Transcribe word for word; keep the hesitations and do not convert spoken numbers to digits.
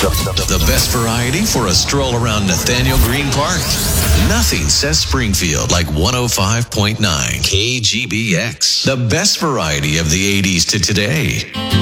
The best variety for a stroll around Nathaniel Green Park. Nothing says Springfield like one oh five point nine K G B X. The best variety of the eighties to today.